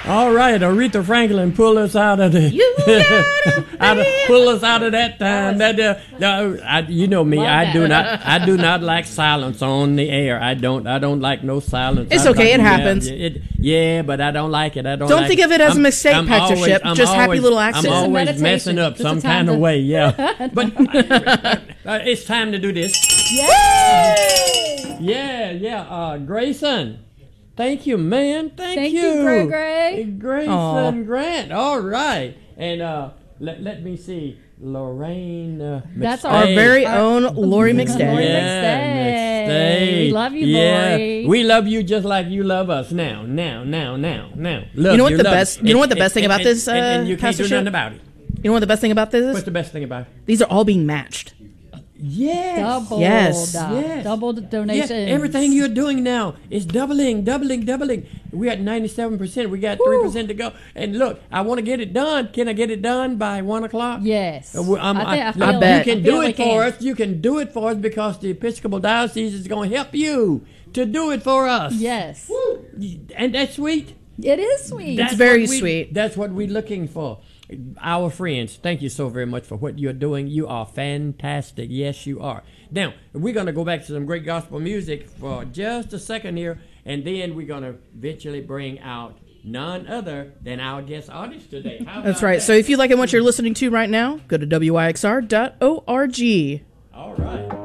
All right, Aretha Franklin, pull us out of the pull us out of that time. You know me, I do not like silence on the air. I don't like no silence. It's okay, it happens. Yeah, but I don't like it. Don't think of it as a mistake, Pastor Ship. Just happy little accident. I'm always messing up some kind of way. Yeah, but it's time to do this. Yay! Yeah. Grayson. Thank you, man. Thank you, Gray. Grayson Grant. All right. And let me see. Lorraine That's our very own Lori McStay. Lori McStay. We love you, Lori. We love you just like you love us. Now. You know what the best thing about this, and you can't Pastor do Ship? nothing about it. You know what the best thing about this is? What's the best thing about it? These are all being matched. Yes. Doubled. Yes. Doubled donations. Yeah, everything you're doing now is doubling. We're at 97%. We got 3% to go. And look, I want to get it done. Can I get it done by 1 o'clock? Yes. I bet. You can do it for us. You can do it for us because the Episcopal Diocese is going to help you to do it for us. Yes. Woo. And that's sweet. It is sweet. It's very sweet. That's what we're looking for. Our friends, thank you so very much for what you're doing. You are fantastic. Yes, you are. Now, we're going to go back to some great gospel music for just a second here, and then we're going to eventually bring out none other than our guest artist today. That's right. So if you like what you're listening to right now, go to wyxr.org. All right.